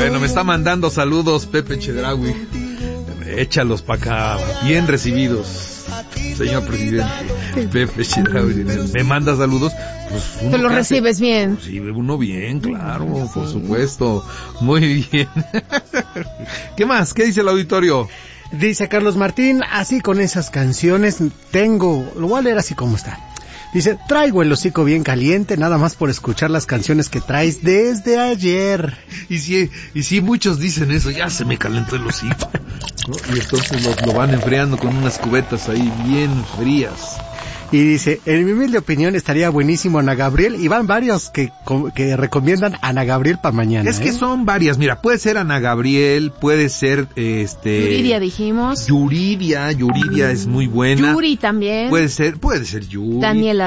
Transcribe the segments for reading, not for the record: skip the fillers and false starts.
Bueno, me está mandando saludos Pepe Chedraui. Échalos para acá, bien recibidos, señor presidente. Pepe Chedraui me manda saludos. Pues ¿Te lo recibes bien? Sí, uno bien, claro, por supuesto. Muy bien. ¿Qué más? ¿Qué dice el auditorio? Dice Carlos Martín, así con esas canciones lo voy a leer así como está. Dice, traigo el hocico bien caliente nada más por escuchar las canciones que traes desde ayer. Y si muchos dicen eso, ya se me calentó el hocico, ¿no? Y entonces lo van enfriando con unas cubetas ahí bien frías. Y dice, en mi humilde opinión estaría buenísimo Ana Gabriel, y van varios que recomiendan Ana Gabriel para mañana. Es que son varias, mira, puede ser Ana Gabriel, puede ser Yuridia dijimos. Yuridia es muy buena. Yuri también. Puede ser Yuri. Daniela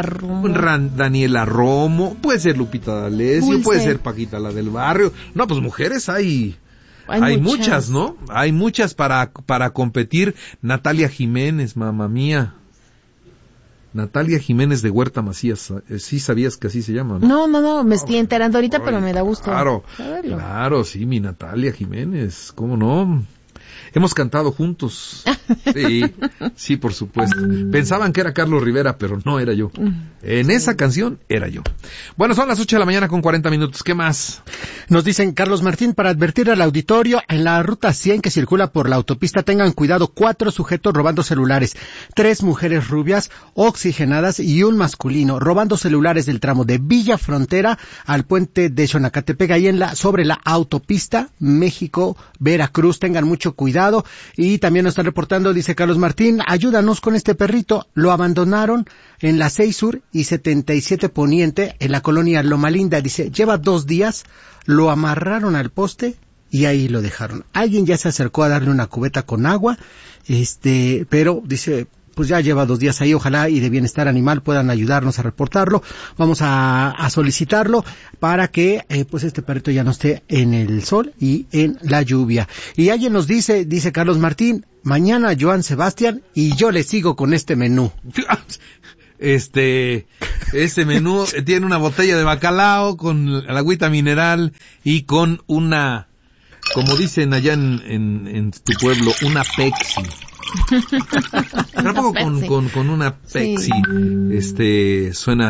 Romo, puede ser Lupita D'Alessio, Dulce. puede ser Paquita la del barrio. No, pues mujeres hay muchas, ¿no? Hay muchas para competir. Natalia Jiménez, mamá mía. Natalia Jiménez de Huerta Macías, sí sabías que así se llama, ¿no? No, me estoy enterando ahorita, pero me da gusto saberlo. Claro, sí, mi Natalia Jiménez, ¿cómo no? Hemos cantado juntos. Sí, por supuesto. Pensaban que era Carlos Rivera, pero no era yo. En esa canción era yo. Bueno, son las 8 de la mañana con 40 minutos. ¿Qué más? Nos dicen Carlos Martín, para advertir al auditorio, en la ruta 100 que circula por la autopista, tengan cuidado, 4 sujetos robando celulares, 3 mujeres rubias oxigenadas y un masculino robando celulares del tramo de Villa Frontera al puente de Xonacatepec, ahí sobre la autopista México-Veracruz. Tengan mucho cuidado. Y también nos están reportando, dice Carlos Martín, ayúdanos con este perrito, lo abandonaron en la 6 Sur y 77 Poniente, en la colonia Loma Linda. Dice, lleva 2 días, lo amarraron al poste y ahí lo dejaron. Alguien ya se acercó a darle una cubeta con agua, pero dice, pues ya lleva 2 días ahí, ojalá y de Bienestar Animal puedan ayudarnos a reportarlo. Vamos a solicitarlo para que pues este perrito ya no esté en el sol y en la lluvia. Y alguien nos dice Carlos Martín, mañana Joan Sebastián y yo le sigo con este menú. Este menú tiene una botella de bacalao con la agüita mineral y con una, como dicen allá en tu pueblo, una Pepsi. Tampoco con una Pepsi, sí.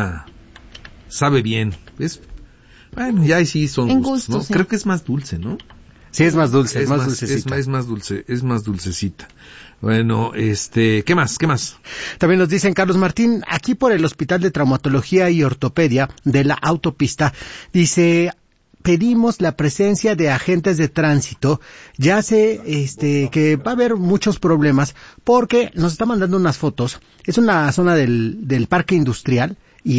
Sabe bien. Bueno, ya sí son en gustos, ¿no? Sí. Creo que es más dulce, ¿no? Sí, es más dulce, es más dulcecita. Es más dulcecita. Bueno, ¿qué más? También nos dicen Carlos Martín, aquí por el Hospital de Traumatología y Ortopedia de la autopista, dice, pedimos la presencia de agentes de tránsito. Ya sé que va a haber muchos problemas porque nos está mandando unas fotos. Es una zona del parque industrial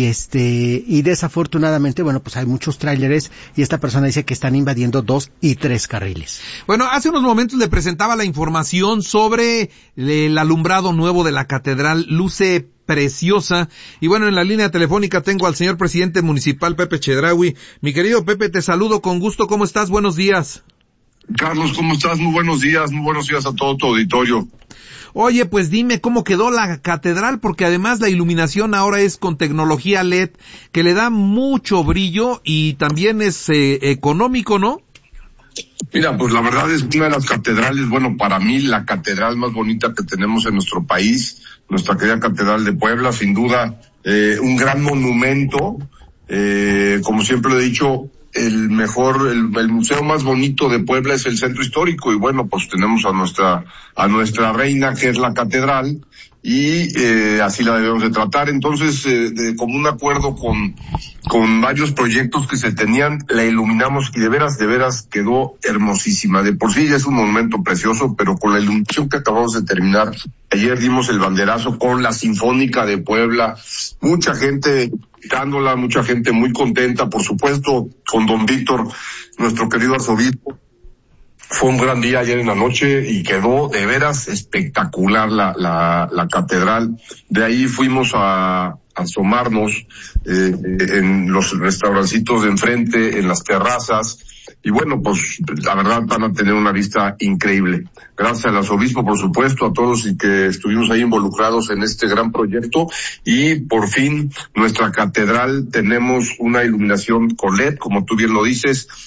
y desafortunadamente, bueno, pues hay muchos tráileres y esta persona dice que están invadiendo 2 y 3 carriles. Bueno, hace unos momentos le presentaba la información sobre el alumbrado nuevo de la catedral. Luce preciosa. Y bueno, en la línea telefónica tengo al señor presidente municipal, Pepe Chedraui. Mi querido Pepe, te saludo con gusto. ¿Cómo estás? Buenos días. Carlos, ¿cómo estás? Muy buenos días a todo tu auditorio. Oye, pues dime cómo quedó la catedral, porque además la iluminación ahora es con tecnología LED, que le da mucho brillo y también es económico, ¿no? Mira, pues la verdad es una de las catedrales, bueno, para mí la catedral más bonita que tenemos en nuestro país, nuestra querida Catedral de Puebla, sin duda, un gran monumento, como siempre lo he dicho, el museo más bonito de Puebla es el centro histórico, y bueno, pues tenemos a nuestra reina, que es la catedral, y así la debemos de tratar. Entonces, como un acuerdo con varios proyectos que se tenían, la iluminamos y de veras quedó hermosísima. De por sí ya es un monumento precioso, pero con la iluminación que acabamos de terminar, ayer dimos el banderazo con la Sinfónica de Puebla, mucha gente gritándola, mucha gente muy contenta, por supuesto, con don Víctor, nuestro querido arzobispo. Fue un gran día ayer en la noche y quedó de veras espectacular la catedral. De ahí fuimos a asomarnos en los restaurancitos de enfrente, en las terrazas, y bueno, pues la verdad van a tener una vista increíble. Gracias al arzobispo, por supuesto, a todos y que estuvimos ahí involucrados en este gran proyecto, y por fin nuestra catedral tenemos una iluminación con LED, como tú bien lo dices.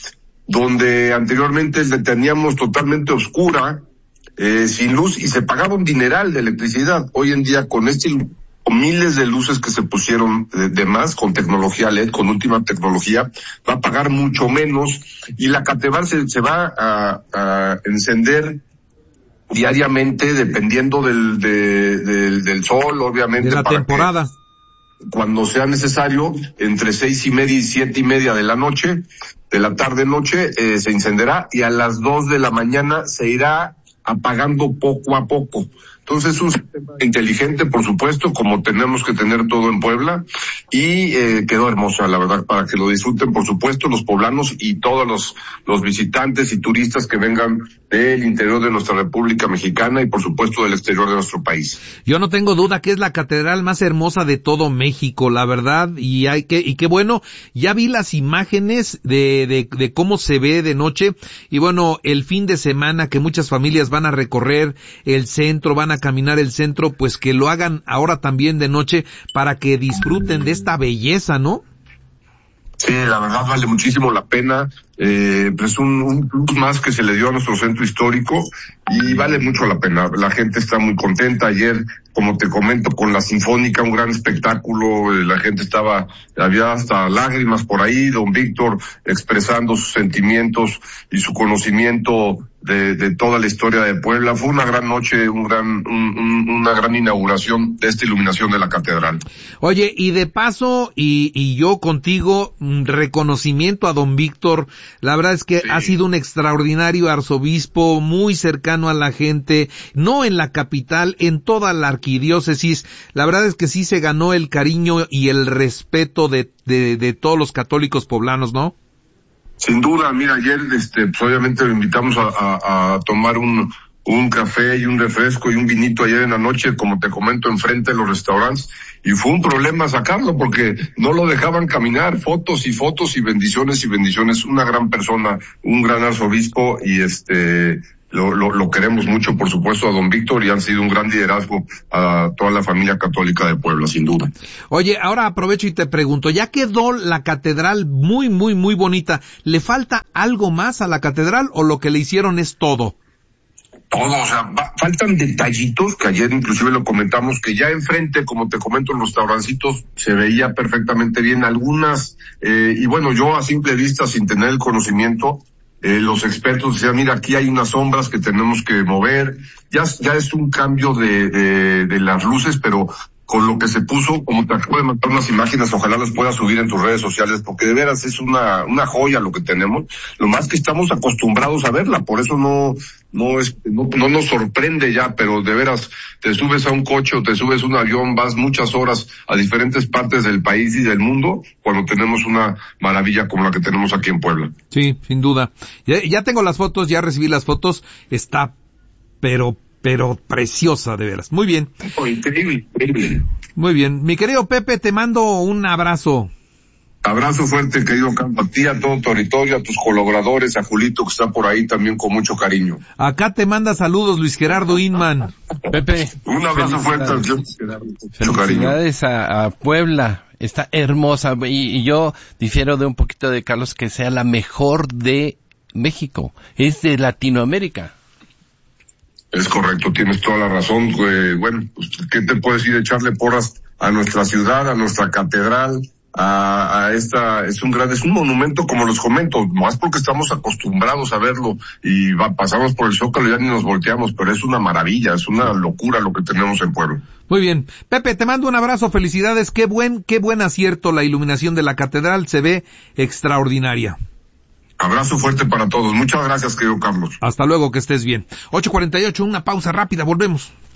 donde anteriormente la teníamos totalmente oscura, sin luz, y se pagaba un dineral de electricidad. Hoy en día, con miles de luces que se pusieron de más, con tecnología LED, con última tecnología, va a pagar mucho menos, y la catedral se va a encender diariamente, dependiendo del sol, obviamente. De la temporada. Cuando sea necesario, entre 6:30 y 7:30 de la noche, de la tarde-noche, se encenderá, y a las 2 de la mañana se irá apagando poco a poco. Entonces es un sistema inteligente, por supuesto, como tenemos que tener todo en Puebla, y quedó hermosa, la verdad, para que lo disfruten, por supuesto, los poblanos y todos los visitantes y turistas que vengan del interior de nuestra República Mexicana y, por supuesto, del exterior de nuestro país. Yo no tengo duda que es la catedral más hermosa de todo México, la verdad, y qué bueno, ya vi las imágenes de cómo se ve de noche, y bueno, el fin de semana que muchas familias van a recorrer el centro, van a caminar el centro, pues que lo hagan ahora también de noche para que disfruten de esta belleza, ¿no? Sí, la verdad vale muchísimo la pena, pues un plus más que se le dio a nuestro centro histórico, y vale mucho la pena. La gente está muy contenta. Ayer, como te comento, con la Sinfónica, un gran espectáculo, la gente había hasta lágrimas por ahí, don Víctor expresando sus sentimientos y su conocimiento de toda la historia de Puebla. Fue una gran noche, una gran inauguración de esta iluminación de la catedral. Oye, y de paso, y yo contigo, reconocimiento a don Víctor. La verdad es que sí, ha sido un extraordinario arzobispo, muy cercano a la gente, no en la capital, en toda la arquidiócesis. La verdad es que sí se ganó el cariño y el respeto de todos los católicos poblanos, ¿no? Sin duda. Mira, ayer, pues obviamente lo invitamos a tomar un café y un refresco y un vinito ayer en la noche, como te comento, enfrente de los restaurantes, y fue un problema sacarlo porque no lo dejaban caminar, fotos y bendiciones, una gran persona, un gran arzobispo, y lo queremos mucho, por supuesto, a don Víctor, y han sido un gran liderazgo a toda la familia católica de Puebla, sin duda. Oye, ahora aprovecho y te pregunto, ya quedó la catedral muy, muy, muy bonita, ¿le falta algo más a la catedral o lo que le hicieron es todo? Todo, o sea, faltan detallitos, que ayer inclusive lo comentamos, que ya enfrente, como te comento, en los restaurancitos se veía perfectamente bien algunas, y bueno, yo a simple vista, sin tener el conocimiento, los expertos decían, mira, aquí hay unas sombras que tenemos que mover, ya es un cambio de las luces, pero con lo que se puso, como te acabo de mandar unas imágenes, ojalá las puedas subir en tus redes sociales, porque de veras es una joya lo que tenemos. Lo más que estamos acostumbrados a verla, por eso no nos sorprende ya, pero de veras, te subes a un coche o te subes a un avión, vas muchas horas a diferentes partes del país y del mundo, cuando tenemos una maravilla como la que tenemos aquí en Puebla. Sí, sin duda. Ya tengo las fotos, ya recibí las fotos, está pero preciosa, de veras. Muy bien. Oh, increíble. Muy bien. Mi querido Pepe, te mando un abrazo. Abrazo fuerte, querido Campo, a ti, a todo tu auditorio, a tus colaboradores, a Julito, que está por ahí también con mucho cariño. Acá te manda saludos Luis Gerardo Inman. Pepe. Un abrazo fuerte, Luis Gerardo. Felicidades a Puebla. Está hermosa, y yo difiero de un poquito de Carlos, que sea la mejor de México. Es de Latinoamérica. Es correcto, tienes toda la razón. Bueno, pues, ¿qué te puedo decir? Echarle porras a nuestra ciudad, a nuestra catedral, a esta, es un monumento, como los comento, más porque estamos acostumbrados a verlo y pasamos por el Zócalo y ya ni nos volteamos, pero es una maravilla, es una locura lo que tenemos en Puebla. Muy bien. Pepe, te mando un abrazo, felicidades, qué buen acierto, la iluminación de la catedral se ve extraordinaria. Abrazo fuerte para todos. Muchas gracias, querido Carlos. Hasta luego, que estés bien. 8:48, una pausa rápida, volvemos.